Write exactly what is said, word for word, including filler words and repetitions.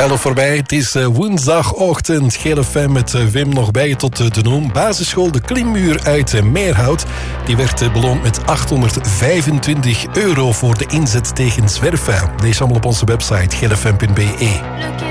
elf voorbij. Het is uh, woensdagochtend. Gele F M met uh, Wim nog bij je tot uh, de noem. Basisschool De Klimmuur uit uh, Meerhout. Die werd uh, beloond met achthonderdvijfentwintig euro voor de inzet tegen zwerfvuil. Lees allemaal op onze website gele f m punt b e.